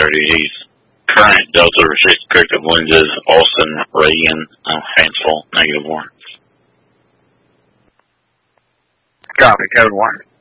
30 East. Current Delta restricted winds is Austin, Reagan, Hansville, -1. Copy, code 1.